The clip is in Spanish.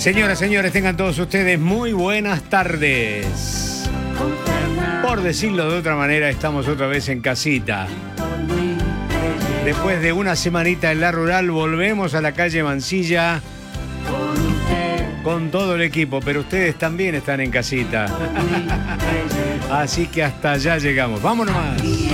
Señoras, señores, tengan todos ustedes muy buenas tardes. Por decirlo de otra manera, estamos otra vez en casita. Después de una semanita en la rural, volvemos a la calle Mansilla con todo el equipo, pero ustedes también están en casita. Así que hasta allá llegamos. ¡Vámonos más!